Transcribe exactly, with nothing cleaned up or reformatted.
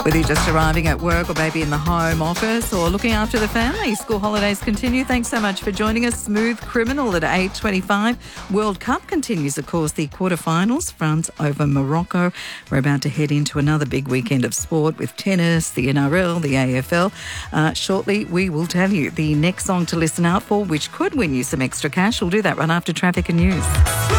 Whether you're just arriving at work or maybe in the home office or looking after the family, school holidays continue. Thanks so much for joining us. Smooth Criminal at eight twenty-five. World Cup continues, of course, the quarterfinals, France over Morocco. We're about to head into another big weekend of sport with tennis, the N R L, the A F L. Uh, shortly, we will tell you the next song to listen out for, which could win you some extra cash. We'll do that right after traffic and news.